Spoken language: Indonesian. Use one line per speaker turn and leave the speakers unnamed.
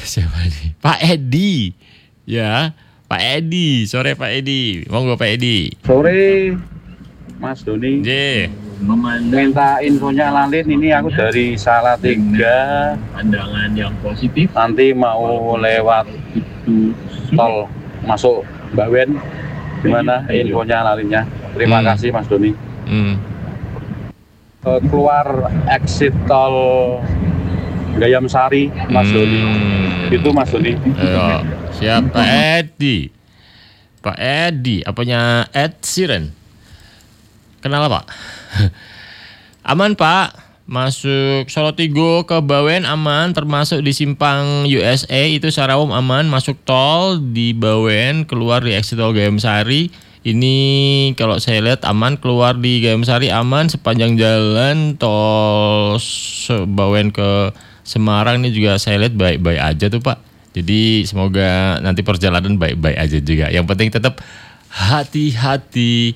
Siapa nih? Pak Edi. Ya, Pak Edi. Sore Pak Edi. Monggo Pak Edi.
Sore Mas Doni.
J.
Minta infonya Lalin, ini aku dari Salatiga.
Pandangan yang positif.
Nanti mau lewat tol masuk Bawen. Gimana infonya Lalinnya? Terima kasih Mas Doni. Keluar exit tol Gayam Sari, Mas Doni. Itu Mas Doni.
Ayo, siap Pak Edi. Pak Edi, apanya Ed Sheeran? Kenal Pak? Aman Pak, masuk Solotigo ke Bawen aman, termasuk di simpang USA itu secara umum aman, masuk tol di Bawen, keluar di exit tol Gayam Sari. Ini kalau saya lihat aman, keluar di Gayam Sari aman, sepanjang jalan tol Bawen ke Semarang ini juga saya lihat baik-baik aja tuh Pak. Jadi semoga nanti perjalanan baik-baik aja juga. Yang penting tetap hati-hati